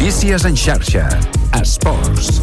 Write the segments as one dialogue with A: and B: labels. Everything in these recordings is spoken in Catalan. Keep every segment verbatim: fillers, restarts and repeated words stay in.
A: Notícies en xarxa. Esports.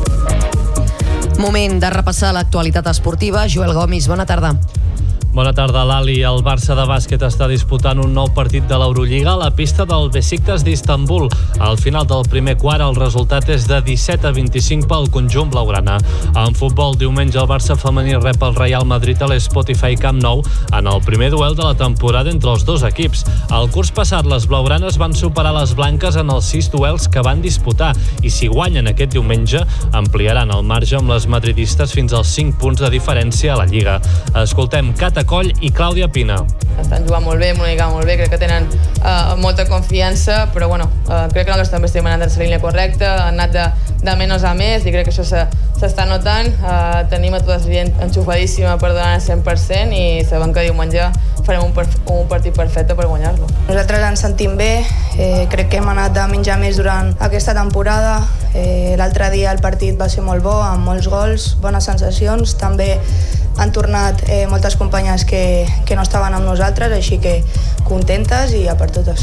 B: Moment de repassar l'actualitat esportiva. Joel Gomis, bona tarda.
C: Bona tarda, Lali. El Barça de bàsquet està disputant un nou partit de l'Eurolliga a la pista del Besiktas d'Istanbul. Al final del primer quart, el resultat és de disset a vint-i-cinc pel conjunt blaugrana. En futbol, diumenge el Barça femení rep el Real Madrid a l'Spotify Camp Nou en el primer duel de la temporada entre els dos equips. El curs passat, les blaugranes van superar les blanques en els sis duels que van disputar i si guanyen aquest diumenge, ampliaran el marge amb les madridistes fins als cinc punts de diferència a la Lliga. Escoltem Cata Coll i Clàudia Pina.
D: Estan jugant molt bé, m'ho molt bé, crec que tenen uh, molta confiança, però bueno, uh, crec que nosaltres també estem anant en la línia correcta, han anat de, de menys a més i crec que això s'està notant. Uh, tenim a tota la gent enxufadíssima per donar el cent per cent i sabem que diumenge farem un, per, un partit perfecte per guanyar-lo.
E: Nosaltres ens sentim bé, eh, crec que hem anat de menys a més durant aquesta temporada. Eh, L'altre dia el partit va ser molt bo, amb molts gols, bones sensacions, també han tornat eh, moltes companyes que, que no estaven amb nosaltres, així que contentes i a per totes.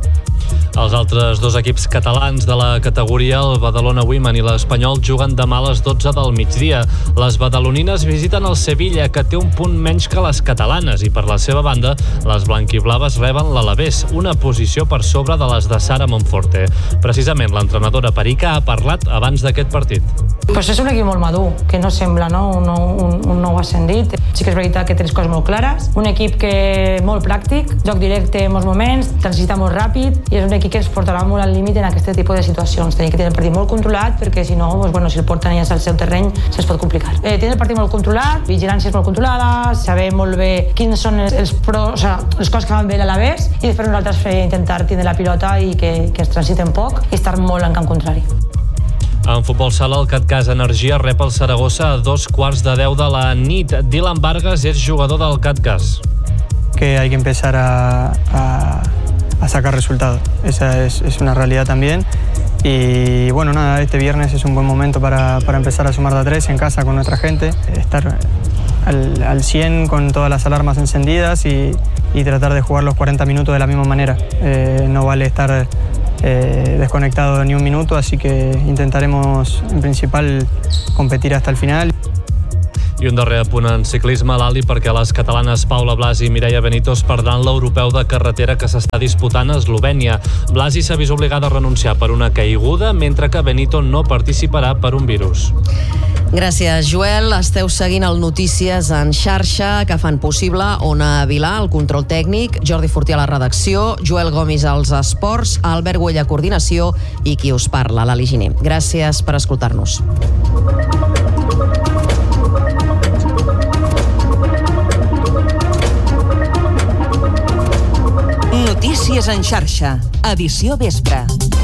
C: Els altres dos equips catalans de la categoria, el Badalona Women i l'Espanyol, juguen demà a les dotze del migdia. Les badalonines visiten el Sevilla, que té un punt menys que les catalanes, i per la seva banda, les blanquiblaves reben l'Alavés, una posició per sobre de les de Sara Monforte. Precisament, l'entrenadora Perica ha parlat abans d'aquest partit.
F: Pues és un equip molt madur, que no sembla no? un, un, un nou ascendit. Sí que és veritat que té les coses molt clares. Un equip que molt pràctic, joc directe en molts moments, transita molt ràpid i és un equip que ens portarà molt al límit en aquest tipus de situacions. Tenim que tenir el partit molt controlat perquè si no, pues, bueno, si el porten ells al seu terreny se'ns pot complicar. Eh, tenir el partit molt controlat, vigilàncies molt controlades, saber molt bé quins són els, els pros, o sigui, les coses que van bé a l'Alavés i després nosaltres fer, intentar tenir la pilota i que, que es transiten poc i estar molt en camp contrari.
C: En futbol sala, el CatGas Energia rep el Saragossa a dos quarts de deu de la nit. Dylan Vargas és jugador del CatGas.
G: Que hay que empezar a, a, a sacar resultados. Esa es, es una realidad también. Y bueno, nada, este viernes es un buen momento para, para empezar a sumar de a tres en casa con nuestra gente. Estar al, al cien con todas las alarmas encendidas y, y tratar de jugar los cuarenta minutos de la misma manera. Eh, no vale estar eh, desconectado ni un minuto, así que intentaremos en principal competir hasta el final.
C: I un darrer apunt en ciclisme, l'Ali, perquè les catalanes Paula Blasi i Mireia Benítez perdran l'europeu de carretera que s'està disputant a Eslovènia. Blasi s'ha vist obligada a renunciar per una caiguda, mentre que Benítez no participarà per un virus.
B: Gràcies, Joel. Esteu seguint el Notícies en xarxa que fan possible Ona Vilà, el control tècnic, Jordi Fortí a la redacció, Joel Gomis als esports, Albert Güell a coordinació i qui us parla, l'Ali Giner. Gràcies per escoltar-nos.
H: Notícies en xarxa, edició vespre.